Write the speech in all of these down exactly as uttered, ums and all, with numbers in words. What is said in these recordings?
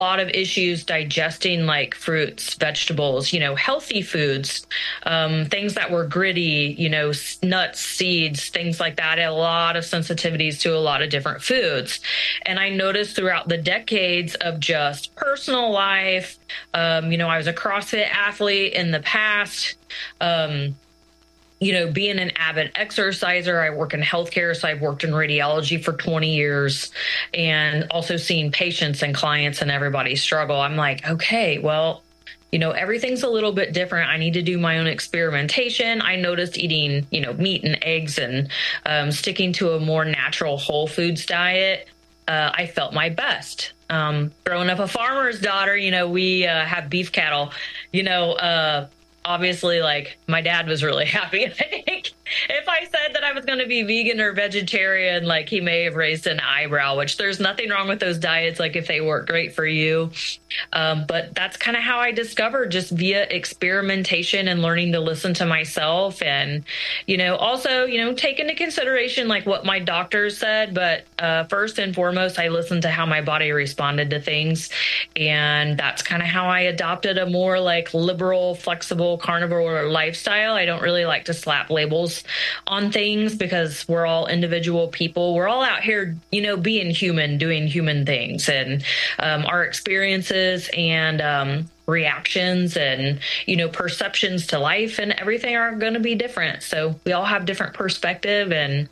lot of issues digesting like fruits, vegetables, you know, healthy foods, um, things that were gritty, you know, nuts, seeds, things like that. I had a lot of sensitivities to a lot of different foods. And I noticed throughout the decades of just personal life, um, you know, I was a CrossFit athlete in the past. Um, you know, being an avid exerciser, I work in healthcare, so I've worked in radiology for twenty years and also seeing patients and clients and everybody struggle. I'm like, okay, well, you know, everything's a little bit different. I need to do my own experimentation. I noticed eating, you know, meat and eggs and um, sticking to a more natural whole foods diet. Uh, I felt my best. Um, growing up a farmer's daughter, you know, we uh, have beef cattle, you know, uh, obviously, like, my dad was really happy. I think if I said that I was going to be vegan or vegetarian, like, he may have raised an eyebrow, which there's nothing wrong with those diets, like, if they work great for you. Um, but that's kind of how I discovered, just via experimentation and learning to listen to myself. And, you know, also, you know, take into consideration, like, what my doctors said. But uh, first and foremost, I listened to how my body responded to things. And that's kind of how I adopted a more, like, liberal, flexible, carnivore lifestyle. I don't really like to slap labels on things because we're all individual people. We're all out here, you know, being human, doing human things, and um, our experiences and um, reactions and, you know, perceptions to life and everything are going to be different. So we all have different perspective. And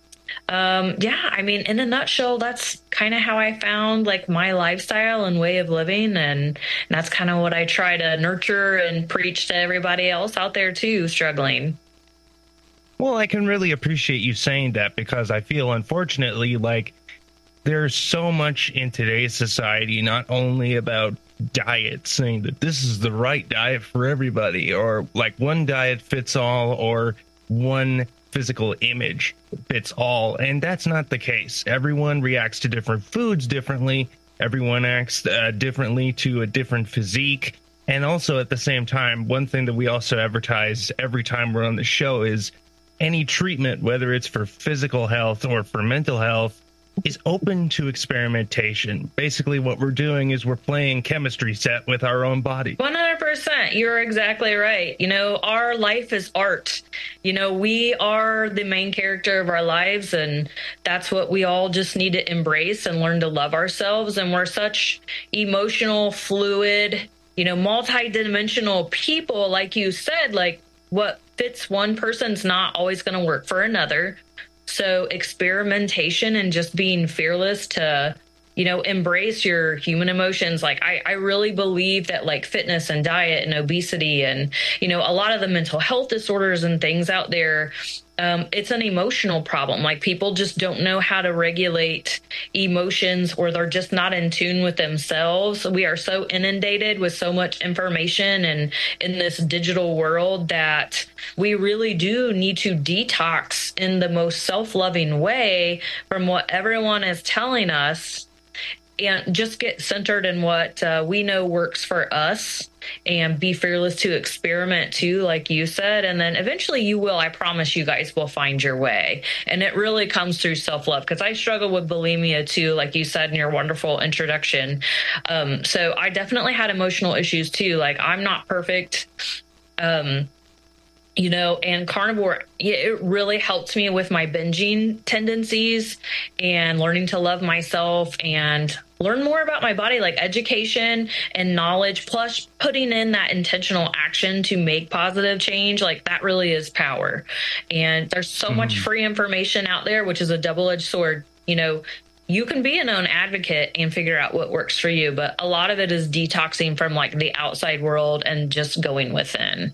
um, yeah, I mean, in a nutshell, that's kind of how I found like my lifestyle and way of living. And that's kind of what I try to nurture and preach to everybody else out there too, struggling. Well, I can really appreciate you saying that, because I feel, unfortunately, like there's so much in today's society, not only about diet, saying that this is the right diet for everybody, or like one diet fits all, or one physical image fits all. And that's not the case. Everyone reacts to different foods differently. Everyone acts uh, differently to a different physique. And also at the same time, one thing that we also advertise every time we're on the show is any treatment, whether it's for physical health or for mental health, is open to experimentation. Basically, what we're doing is we're playing chemistry set with our own body. one hundred percent. You're exactly right. You know, our life is art. You know, we are the main character of our lives, and that's what we all just need to embrace and learn to love ourselves. And we're such emotional, fluid, you know, multi-dimensional people. Like you said, like what fits one person's not always going to work for another. So experimentation and just being fearless to, you know, embrace your human emotions. Like I, I really believe that like fitness and diet and obesity and, you know, a lot of the mental health disorders and things out there, um, it's an emotional problem. Like people just don't know how to regulate emotions, or they're just not in tune with themselves. We are so inundated with so much information and in this digital world that we really do need to detox in the most self-loving way from what everyone is telling us, and just get centered in what uh, we know works for us, and be fearless to experiment too, like you said. And then eventually you will, I promise you guys will find your way. And it really comes through self-love, because I struggle with bulimia too, like you said in your wonderful introduction. Um, so I definitely had emotional issues too. Like I'm not perfect. Um, You know, and carnivore, it really helped me with my binging tendencies and learning to love myself and learn more about my body, like education and knowledge, plus putting in that intentional action to make positive change. Like that really is power. And there's so mm. much free information out there, which is a double-edged sword. You know, you can be an own advocate and figure out what works for you, but a lot of it is detoxing from like the outside world and just going within.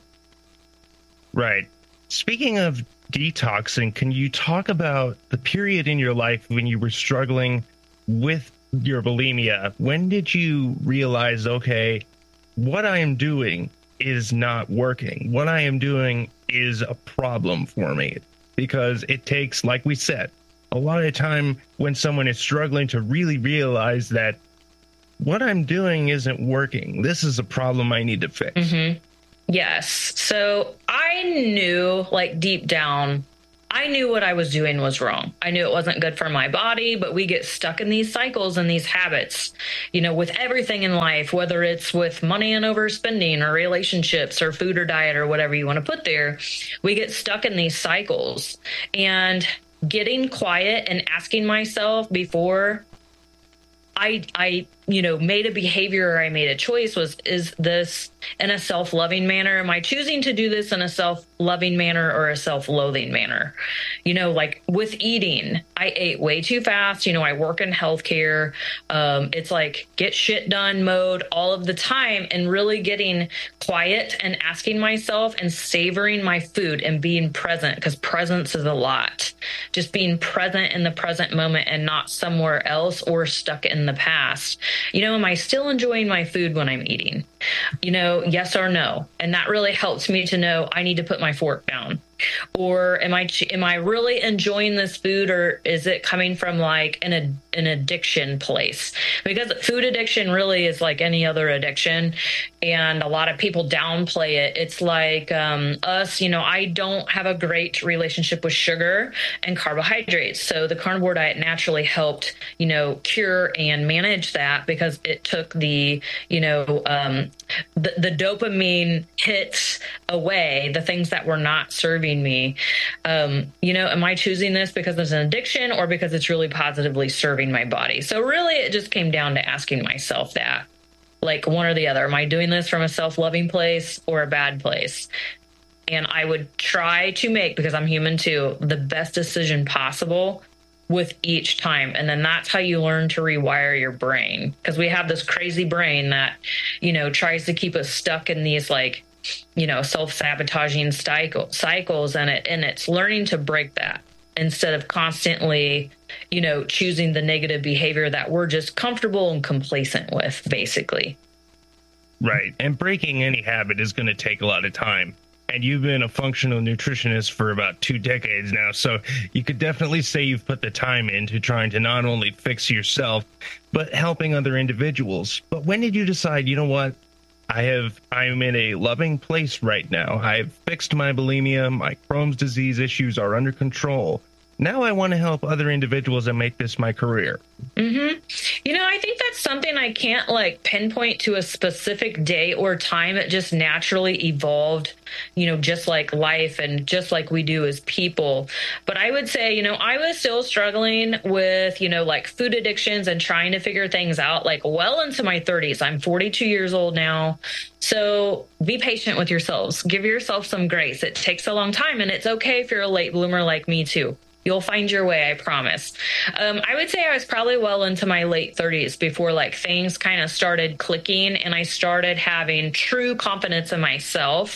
Right. Speaking of detoxing, can you talk about the period in your life when you were struggling with your bulimia? When did you realize, okay, what I am doing is not working? What I am doing is a problem for me? Because it takes, like we said, a lot of time when someone is struggling to really realize that what I'm doing isn't working. This is a problem I need to fix. Mm-hmm. Yes. So I knew like deep down, I knew what I was doing was wrong. I knew it wasn't good for my body, but we get stuck in these cycles and these habits, you know, with everything in life, whether it's with money and overspending or relationships or food or diet or whatever you want to put there. We get stuck in these cycles, and getting quiet and asking myself before I, I, you know, made a behavior or I made a choice was, is this in a self-loving manner? Am I choosing to do this in a self-loving manner or a self-loathing manner? You know, like with eating, I ate way too fast. You know, I work in healthcare. Um, it's like get shit done mode all of the time, and really getting quiet and asking myself and savoring my food and being present, because presence is a lot. Just being present in the present moment and not somewhere else or stuck in the past. You know, am I still enjoying my food when I'm eating? You know, yes or no. And that really helps me to know I need to put my fork down. Or am I am I really enjoying this food, or is it coming from like an an addiction place? Because food addiction really is like any other addiction, and a lot of people downplay it. It's like um, us, you know, I don't have a great relationship with sugar and carbohydrates, so the carnivore diet naturally helped, you know, cure and manage that, because it took the, you know, um, the, the dopamine hits away, the things that were not serving me. Um, you know, am I choosing this because it's an addiction or because it's really positively serving my body? So really, it just came down to asking myself that, like one or the other. Am I doing this from a self-loving place or a bad place? And I would try to make, because I'm human too, the best decision possible with each time. And then that's how you learn to rewire your brain, because we have this crazy brain that, you know, tries to keep us stuck in these like, you know, self-sabotaging cycle, cycles, and it and it's learning to break that instead of constantly, you know, choosing the negative behavior that we're just comfortable and complacent with, basically. Right. And breaking any habit is going to take a lot of time. And you've been a functional nutritionist for about two decades now, so you could definitely say you've put the time into trying to not only fix yourself, but helping other individuals. But when did you decide, you know what? I have, I'm in a loving place right now. I've fixed my bulimia. My Crohn's disease issues are under control. Now I want to help other individuals and make this my career. Mm-hmm. You know, I think that's something I can't like pinpoint to a specific day or time. It just naturally evolved, you know, just like life and just like we do as people. But I would say, you know, I was still struggling with, you know, like food addictions and trying to figure things out like well into my thirties. I'm forty-two years old now. So be patient with yourselves. Give yourself some grace. It takes a long time, and it's okay if you're a late bloomer like me too. You'll find your way, I promise. Um, I would say I was probably well into my late thirties before like things kind of started clicking, and I started having true confidence in myself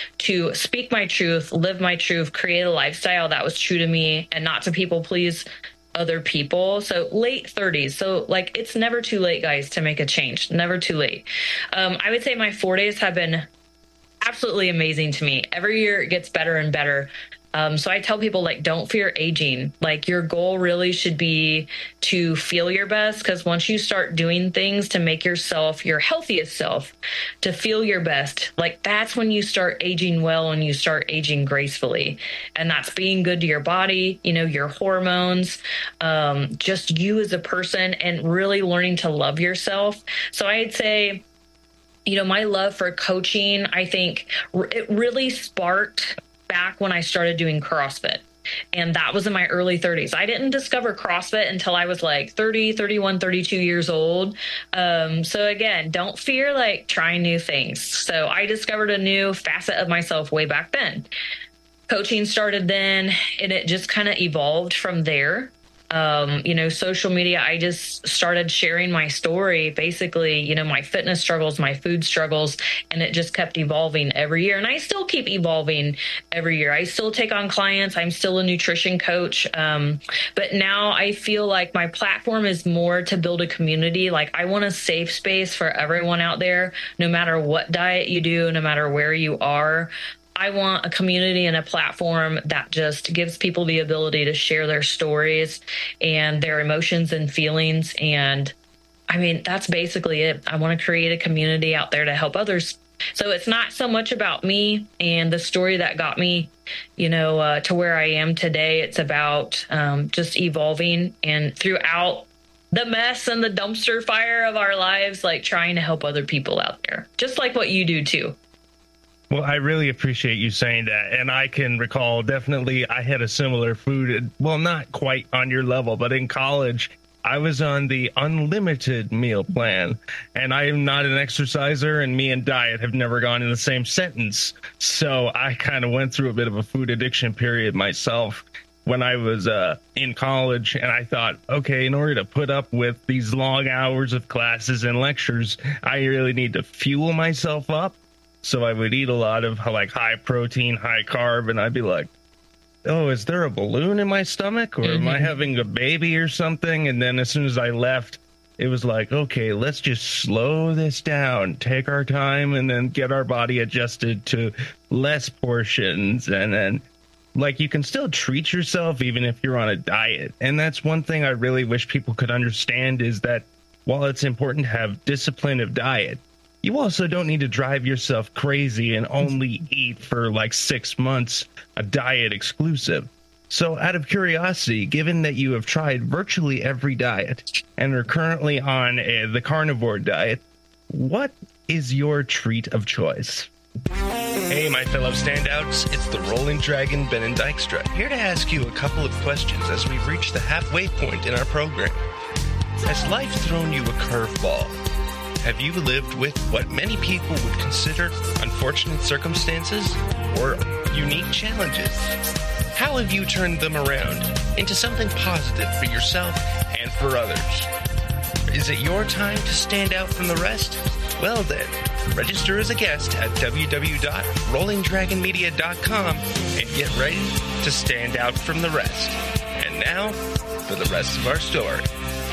to speak my truth, live my truth, create a lifestyle that was true to me and not to people please other people. So late thirties. So like, it's never too late, guys, to make a change. Never too late. Um, I would say my forties have been absolutely amazing to me. Every year it gets better and better. Um, so I tell people, like, don't fear aging. Like, your goal really should be to feel your best, because once you start doing things to make yourself your healthiest self, to feel your best, like, that's when you start aging well and you start aging gracefully. And that's being good to your body, you know, your hormones, um, just you as a person, and really learning to love yourself. So I'd say, you know, my love for coaching, I think it really sparked back when I started doing CrossFit. And that was in my early thirties. I didn't discover CrossFit until I was like thirty, thirty-one, thirty-two years old. Um, so again, don't fear like trying new things. So I discovered a new facet of myself way back then. Coaching started then, and it just kind of evolved from there. Um, you know, social media, I just started sharing my story, basically, you know, my fitness struggles, my food struggles, and it just kept evolving every year. And I still keep evolving every year. I still take on clients. I'm still a nutrition coach. Um, but now I feel like my platform is more to build a community. Like, I want a safe space for everyone out there, no matter what diet you do, no matter where you are. I want a community and a platform that just gives people the ability to share their stories and their emotions and feelings. And I mean, that's basically it. I want to create a community out there to help others So it's not so much about me and the story that got me, you know, uh, to where I am today. It's about um, just evolving and throughout the mess and the dumpster fire of our lives, like trying to help other people out there, just like what you do too. Well, I really appreciate you saying that. And I can recall definitely I had a similar food, well, not quite on your level, but in college, I was on the unlimited meal plan, and I am not an exerciser, and me and diet have never gone in the same sentence. So I kind of went through a bit of a food addiction period myself when I was uh, in college, and I thought, okay, in order to put up with these long hours of classes and lectures, I really need to fuel myself up. So I would eat a lot of like high protein, high carb, and I'd be like, oh, is there a balloon in my stomach, or mm-hmm. am I having a baby or something? And then as soon as I left, it was like, okay, let's just slow this down, take our time, and then get our body adjusted to less portions. And then, like, you can still treat yourself even if you're on a diet. And that's one thing I really wish people could understand, is that while it's important to have discipline of diet, you also don't need to drive yourself crazy and only eat for like six months a diet exclusive. So out of curiosity, given that you have tried virtually every diet and are currently on a, the carnivore diet, what is your treat of choice? Hey, my fellow standouts, it's the Rolling Dragon Ben and Dykstra, here to ask you a couple of questions as we reach the halfway point in our program. Has life thrown you a curveball? Have you lived with what many people would consider unfortunate circumstances or unique challenges? How have you turned them around into something positive for yourself and for others? Is it your time to stand out from the rest? Well then, register as a guest at w w w dot rolling dragon media dot com and get ready to stand out from the rest. And now, for the rest of our story.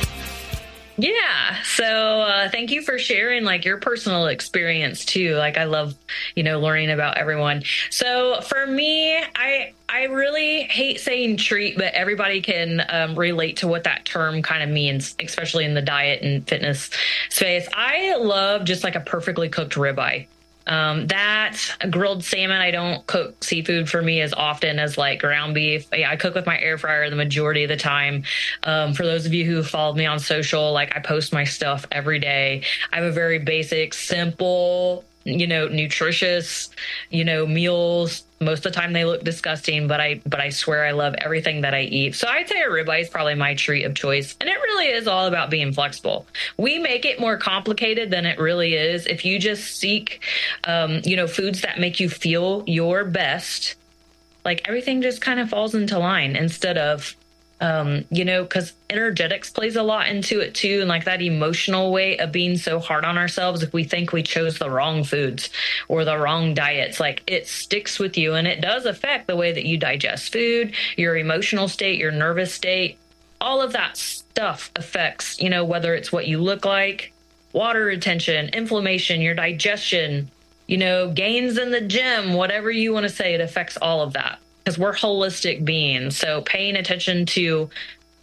Yeah. So uh, thank you for sharing like your personal experience too. Like I love, you know, learning about everyone. So for me, I I really hate saying treat, but everybody can um, relate to what that term kind of means, especially in the diet and fitness space. I love just like a perfectly cooked ribeye. Um, that grilled salmon, I don't cook seafood for me as often as like ground beef. Yeah, I cook with my air fryer the majority of the time. Um, for those of you who follow me on social, like I post my stuff every day. I have a very basic, simple, you know, nutritious, you know, meals. Most of the time they look disgusting, but I but I swear I love everything that I eat. So I'd say a ribeye is probably my treat of choice. And it really is all about being flexible. We make it more complicated than it really is. If you just seek, um, you know, foods that make you feel your best, like everything just kind of falls into line instead of, um, you know, because energetics plays a lot into it too. And like that emotional way of being so hard on ourselves, if we think we chose the wrong foods or the wrong diets, like it sticks with you and it does affect the way that you digest food, your emotional state, your nervous state, all of that stuff affects, you know, whether it's what you look like, water retention, inflammation, your digestion, you know, gains in the gym, whatever you want to say, it affects all of that. Because we're holistic beings. So paying attention to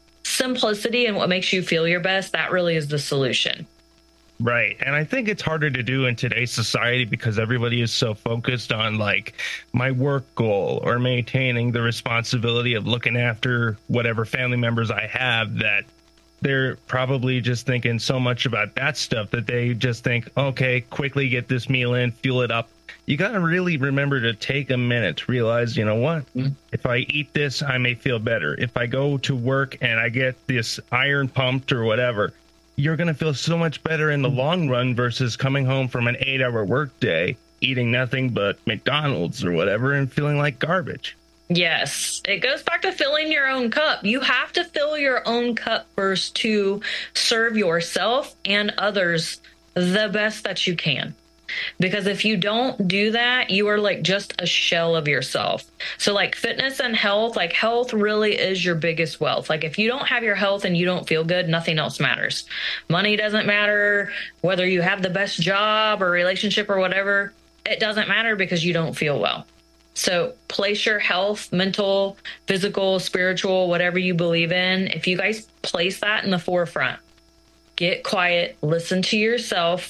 simplicity and what makes you feel your best, that really is the solution. Right. And I think it's harder to do in today's society because everybody is so focused on like my work goal or maintaining the responsibility of looking after whatever family members I have, that they're probably just thinking so much about that stuff that they just think, okay, quickly get this meal in, fuel it up. You got to really remember to take a minute to realize, you know what, mm-hmm. if I eat this, I may feel better. If I go to work and I get this iron pumped or whatever, you're going to feel so much better in the mm-hmm. long run versus coming home from an eight hour work day, eating nothing but McDonald's or whatever and feeling like garbage. Yes, it goes back to filling your own cup. You have to fill your own cup first to serve yourself and others the best that you can. Because if you don't do that, you are like just a shell of yourself. So like fitness and health, like health really is your biggest wealth. Like if you don't have your health and you don't feel good, nothing else matters. Money doesn't matter, whether you have the best job or relationship or whatever, it doesn't matter because you don't feel well. So place your health, mental, physical, spiritual, whatever you believe in. If you guys place that in the forefront, get quiet, listen to yourself,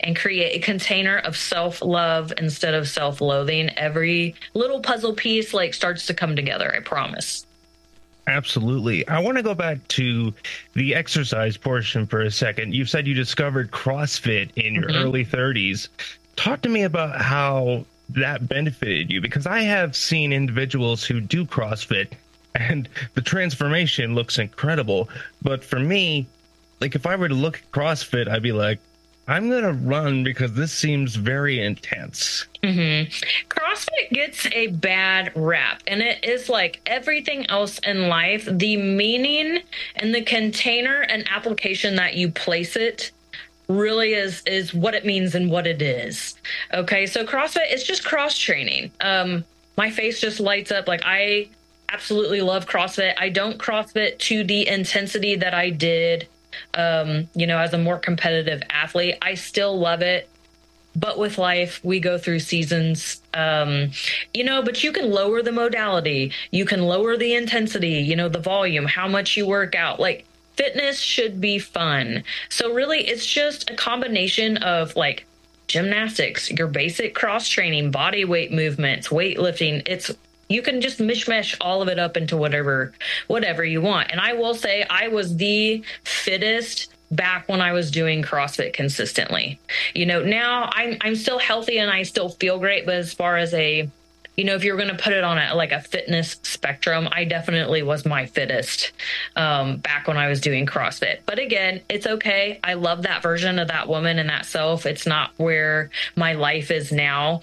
and create a container of self-love instead of self-loathing, every little puzzle piece like starts to come together. I promise. Absolutely. I want to go back to the exercise portion for a second. You said you discovered CrossFit in your mm-hmm. early thirties. Talk to me about how that benefited you, because I have seen individuals who do CrossFit and the transformation looks incredible. But for me, like if I were to look at CrossFit, I'd be like, I'm going to run because this seems very intense. Mm-hmm. CrossFit gets a bad rap, and it is like everything else in life. The meaning and the container and application that you place it really is is what it means and what it is. Okay, so CrossFit is just cross training. Um, my face just lights up. Like I absolutely love CrossFit. I don't CrossFit to the intensity that I did Um, you know, as a more competitive athlete. I still love it. But with life, we go through seasons, um, you know, but you can lower the modality. You can lower the intensity, you know, the volume, how much you work out. Like fitness should be fun. So really, it's just a combination of like gymnastics, your basic cross training, body weight movements, weightlifting. It's You can just mishmash all of it up into whatever, whatever you want. And I will say I was the fittest back when I was doing CrossFit consistently. You know, now I'm, I'm still healthy and I still feel great. But as far as a, you know, if you're going to put it on a, like a fitness spectrum, I definitely was my fittest um, back when I was doing CrossFit. But again, it's okay. I love that version of that woman and that self. It's not where my life is now.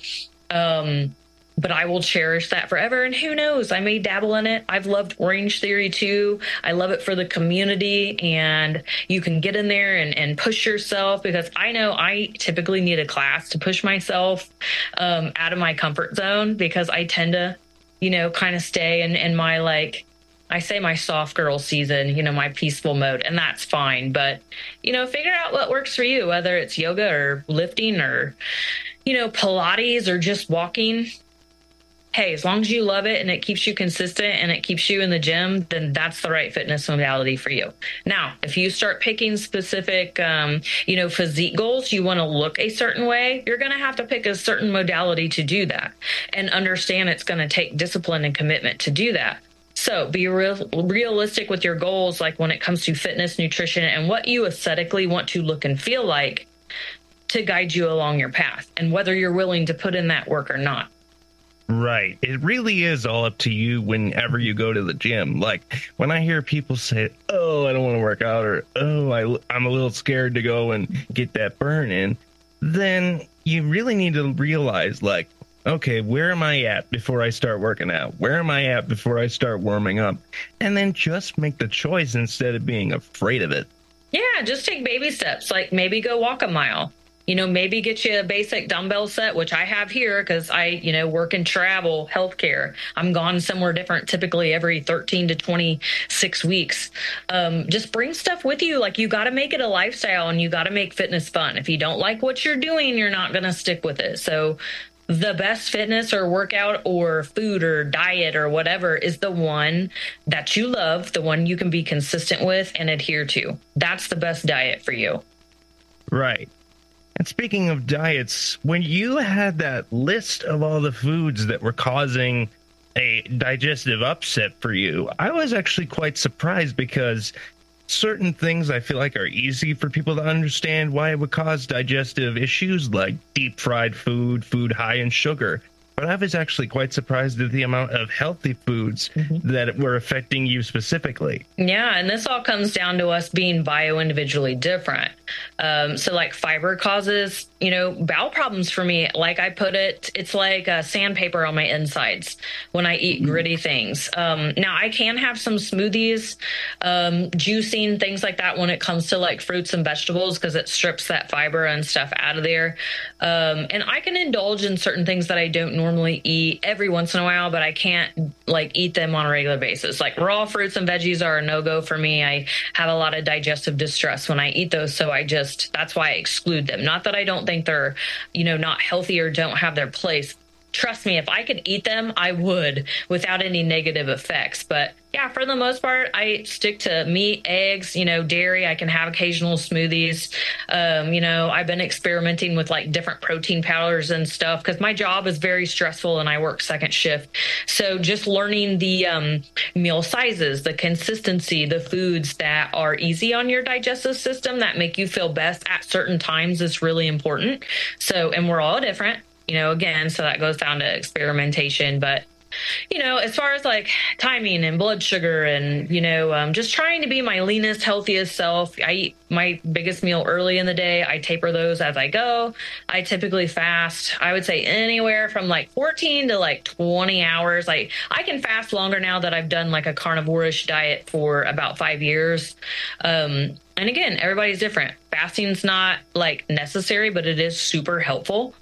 Um, But I will cherish that forever. And who knows, I may dabble in it. I've loved Orange Theory too. I love it for the community, and you can get in there and, and push yourself, because I know I typically need a class to push myself um, out of my comfort zone, because I tend to, you know, kind of stay in, in my, like, I say my soft girl season, you know, my peaceful mode, and that's fine. But, you know, figure out what works for you, whether it's yoga or lifting or, you know, Pilates or just walking. Hey, as long as you love it and it keeps you consistent and it keeps you in the gym, then that's the right fitness modality for you. Now, if you start picking specific, um, you know, physique goals, you want to look a certain way, you're going to have to pick a certain modality to do that, and understand it's going to take discipline and commitment to do that. So be real, realistic with your goals, like when it comes to fitness, nutrition, and what you aesthetically want to look and feel like, to guide you along your path, and whether you're willing to put in that work or not. Right. It really is all up to you whenever you go to the gym. Like when I hear people say, oh, I don't want to work out, or, oh, I, I'm a little scared to go and get that burn in, then you really need to realize, like, okay, where am I at before I start working out? Where am I at before I start warming up? And then just make the choice instead of being afraid of it. Yeah, just take baby steps. Like maybe go walk a mile. You know, maybe get you a basic dumbbell set, which I have here because I, you know, work in travel, healthcare. I'm gone somewhere different, typically every thirteen to twenty-six weeks. Um, just bring stuff with you. Like you got to make it a lifestyle, and you got to make fitness fun. If you don't like what you're doing, you're not going to stick with it. So the best fitness or workout or food or diet or whatever is the one that you love, the one you can be consistent with and adhere to. That's the best diet for you. Right. And speaking of diets, when you had that list of all the foods that were causing a digestive upset for you, I was actually quite surprised, because certain things I feel like are easy for people to understand why it would cause digestive issues, like deep fried food, food high in sugar. But I was actually quite surprised at the amount of healthy foods mm-hmm. that were affecting you specifically. Yeah, and this all comes down to us being bio-individually different. Um, so like fiber causes, you know, bowel problems for me. Like I put it, it's like a sandpaper on my insides when I eat gritty things. Um, now I can have some smoothies, um, juicing, things like that when it comes to like fruits and vegetables, because it strips that fiber and stuff out of there. Um, and I can indulge in certain things that I don't normally eat every once in a while, but I can't like eat them on a regular basis. Like raw fruits and veggies are a no-go for me. I have a lot of digestive distress when I eat those. So I just, that's why I exclude them. Not that I don't think they're, you know, not healthy or don't have their place. trust me, if I could eat them, I would without any negative effects. But yeah, for the most part, I stick to meat, eggs, you know, dairy. I can have occasional smoothies. Um, you know, I've been experimenting with like different protein powders and stuff because my job is very stressful and I work second shift. So just learning the um, meal sizes, the consistency, the foods that are easy on your digestive system that make you feel best at certain times is really important. So, and we're all different. You know, again, so that goes down to experimentation. But, you know, as far as like timing and blood sugar and, you know, um, just trying to be my leanest, healthiest self. I eat my biggest meal early in the day. I taper those as I go. I typically fast, I would say anywhere from like fourteen to like twenty hours. Like I can fast longer now that I've done like a carnivore-ish diet for about five years. Um, And again, everybody's different. Fasting's not like necessary, but it is super helpful.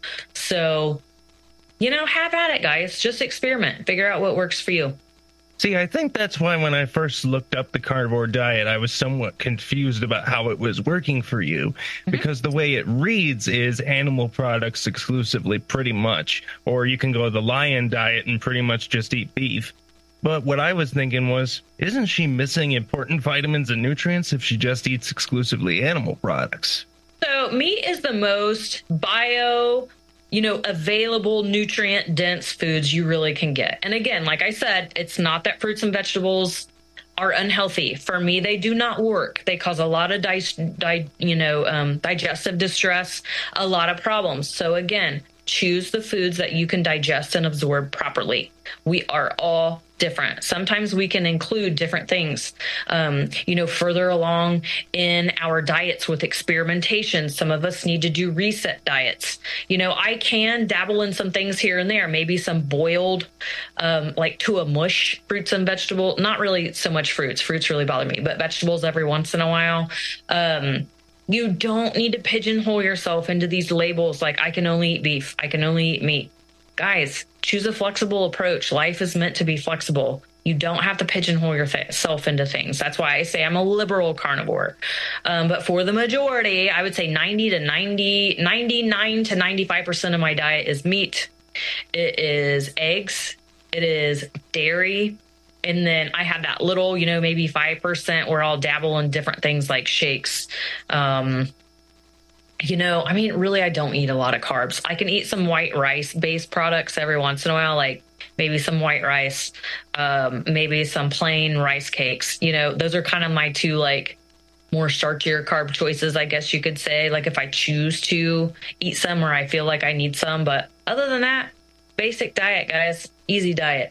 So, you know, have at it, guys. Just experiment. Figure out what works for you. See, I think that's why when I first looked up the carnivore diet, I was somewhat confused about how it was working for you, mm-hmm. because the way it reads is animal products exclusively, pretty much. Or you can go the lion diet and pretty much just eat beef. But what I was thinking was, isn't she missing important vitamins and nutrients if she just eats exclusively animal products? So meat is the most bio, you know, available nutrient dense foods you really can get. And again, like I said, it's not that fruits and vegetables are unhealthy. For me, they do not work. They cause a lot of, di- di- you know, um, digestive distress, a lot of problems. So again, choose the foods that you can digest and absorb properly. We are all different. Sometimes we can include different things, um, you know, further along in our diets with experimentation. Some of us need to do reset diets. You know, I can dabble in some things here and there, maybe some boiled, um, like to a mush fruits and vegetable, not really so much fruits. Fruits really bother me, but vegetables every once in a while. Um, you don't need to pigeonhole yourself into these labels like I can only eat beef, I can only eat meat. Guys, choose a flexible approach. Life is meant to be flexible. You don't have to pigeonhole yourself into things. That's why I say I'm a liberal carnivore. Um, but for the majority, I would say ninety to ninety, ninety-nine to ninety-five percent of my diet is meat. It is eggs. It is dairy. And then I have that little, you know, maybe five percent where I'll dabble in different things like shakes. Um, You know, I mean, really, I don't eat a lot of carbs. I can eat some white rice-based products every once in a while, like maybe some white rice, um, maybe some plain rice cakes. You know, those are kind of my two, like, more starchier carb choices, I guess you could say. Like, if I choose to eat some or I feel like I need some. But other than that, basic diet, guys. Easy diet.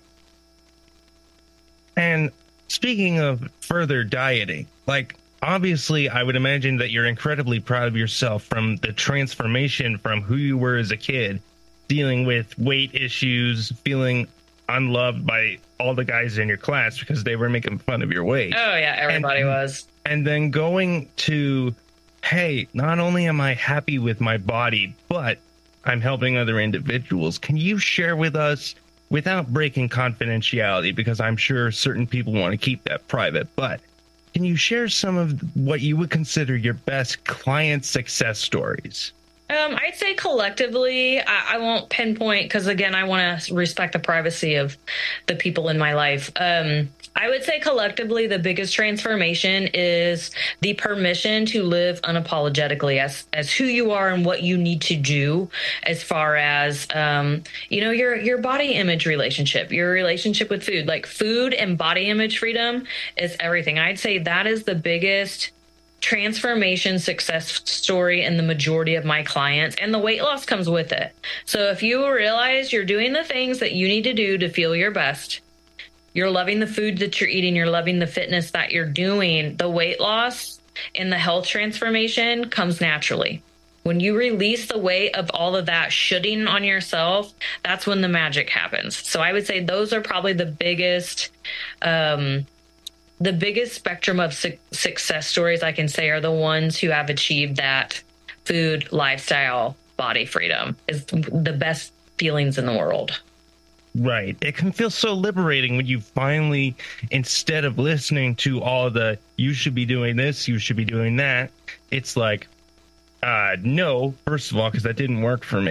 And speaking of further dieting, like, obviously, I would imagine that you're incredibly proud of yourself from the transformation from who you were as a kid, dealing with weight issues, feeling unloved by all the guys in your class because they were making fun of your weight. Oh, yeah, everybody and, was. And then going to, hey, not only am I happy with my body, but I'm helping other individuals. Can you share with us, without breaking confidentiality, because I'm sure certain people want to keep that private, but can you share some of what you would consider your best client success stories? Um, I'd say collectively, I, I won't pinpoint because, again, I want to respect the privacy of the people in my life. Um, I would say collectively, the biggest transformation is the permission to live unapologetically as, as who you are and what you need to do as far as, um, you know, your, your body image relationship, your relationship with food. Like food and body image freedom is everything. I'd say that is the biggest transformation success story in the majority of my clients, and the weight loss comes with it. So if you realize you're doing the things that you need to do to feel your best, you're loving the food that you're eating, you're loving the fitness that you're doing, the weight loss and the health transformation comes naturally. When you release the weight of all of that shoulding on yourself, that's when the magic happens. So I would say those are probably the biggest, um, the biggest spectrum of su- success stories I can say are the ones who have achieved that food, lifestyle, body freedom is the best feelings in the world. Right. It can feel so liberating when you finally, instead of listening to all the, you should be doing this, you should be doing that, it's like, uh, no, first of all, because that didn't work for me.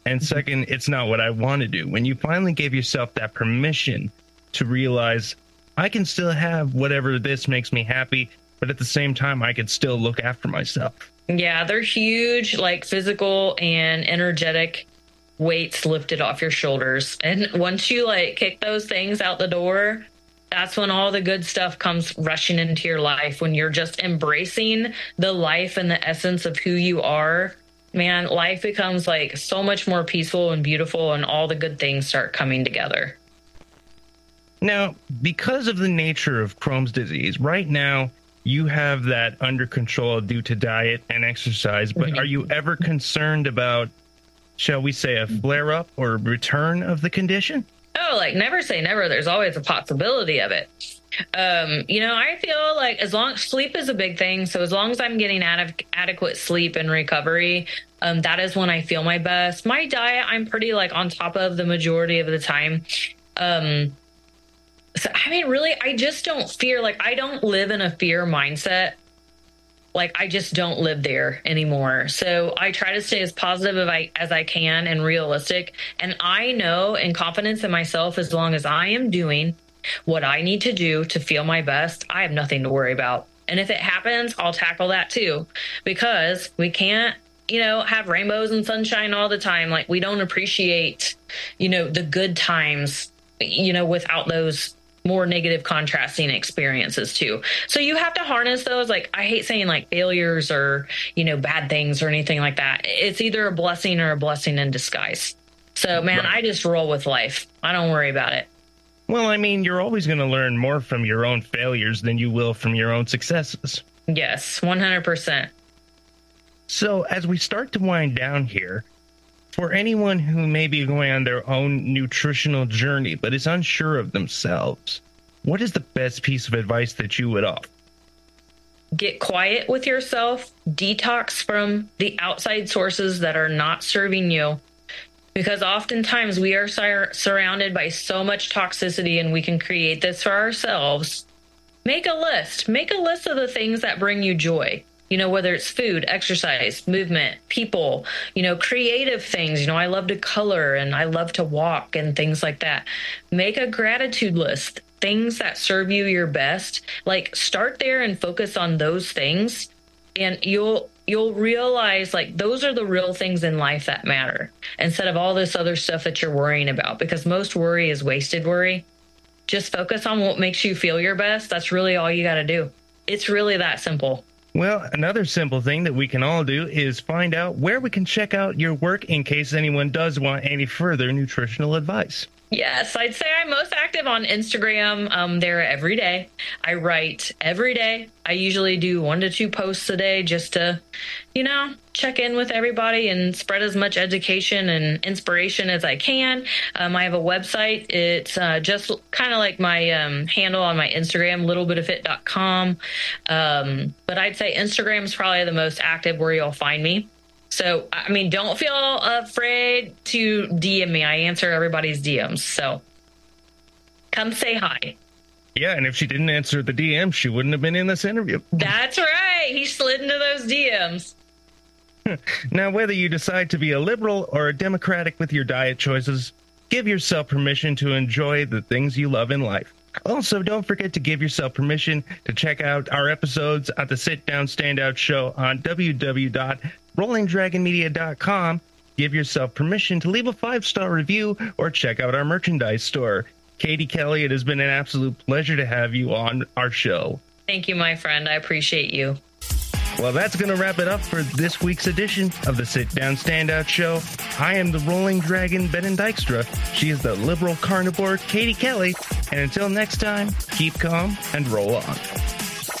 And second, it's not what I want to do. When you finally gave yourself that permission to realize I can still have whatever this makes me happy, but at the same time, I can still look after myself. Yeah, they're huge, like physical and energetic weights lifted off your shoulders. And once you like kick those things out the door, that's when all the good stuff comes rushing into your life. When you're just embracing the life and the essence of who you are, man, life becomes like so much more peaceful and beautiful, and all the good things start coming together. Now, because of the nature of Crohn's disease, right now, you have that under control due to diet and exercise, but mm-hmm. are you ever concerned about, shall we say, a flare-up or return of the condition? Oh, like never say never. There's always a possibility of it. Um, you know, I feel like as long sleep is a big thing. So as long as I'm getting ad- adequate sleep and recovery, um, that is when I feel my best. My diet, I'm pretty like on top of the majority of the time. Um, so, I mean, really, I just don't fear, like I don't live in a fear mindset. Like, I just don't live there anymore. So I try to stay as positive as I, as I can and realistic. And I know and confidence in myself, as long as I am doing what I need to do to feel my best, I have nothing to worry about. And if it happens, I'll tackle that too, because we can't, you know, have rainbows and sunshine all the time. Like, we don't appreciate, you know, the good times, you know, without those more negative contrasting experiences too. So you have to harness those. Like, I hate saying like failures or, you know, bad things or anything like that. It's either a blessing or a blessing in disguise. So man, right. I just roll with life. I don't worry about it. Well, I mean, you're always going to learn more from your own failures than you will from your own successes. Yes, one hundred percent. So as we start to wind down here, for anyone who may be going on their own nutritional journey but is unsure of themselves, what is the best piece of advice that you would offer? Get quiet with yourself, detox from the outside sources that are not serving you, because oftentimes we are sur- surrounded by so much toxicity, and we can create this for ourselves. Make a list. Make a list of the things that bring you joy. You know, whether it's food, exercise, movement, people, you know, creative things. You know, I love to color and I love to walk and things like that. Make a gratitude list, things that serve you your best. Like, start there and focus on those things, and you'll you'll realize like those are the real things in life that matter, instead of all this other stuff that you're worrying about, because most worry is wasted worry. Just focus on what makes you feel your best. That's really all you got to do. It's really that simple. Well, another simple thing that we can all do is find out where we can check out your work in case anyone does want any further nutritional advice. Yes, I'd say I'm most active on Instagram. Um, there every day. I write every day. I usually do one to two posts a day just to, you know, check in with everybody and spread as much education and inspiration as I can. Um, I have a website. It's uh, just kind of like my um, handle on my Instagram, little bit of fit dot com. Um, but I'd say Instagram is probably the most active where you'll find me. So, I mean, don't feel afraid to D M me. I answer everybody's D Ms. So come say hi. Yeah, and if she didn't answer the D M, she wouldn't have been in this interview. That's right. He slid into those D Ms. Now, whether you decide to be a liberal or a Democratic with your diet choices, give yourself permission to enjoy the things you love in life. Also, don't forget to give yourself permission to check out our episodes at the Sit Down Standout Show on w w w dot rolling dragon media dot com. Give yourself permission to leave a five-star review or check out our merchandise store. Katie Kelly, it has been an absolute pleasure to have you on our show. Thank you, my friend. I appreciate you. Well, that's going to wrap it up for this week's edition of the Sit Down Standout Show. I am the Rolling Dragon, Benin Dykstra. She is the liberal carnivore, Katie Kelly. And until next time, keep calm and roll on.